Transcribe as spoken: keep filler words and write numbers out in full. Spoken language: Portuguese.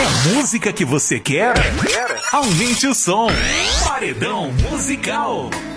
a música que você quer? Aumente o som. Paredão Musical.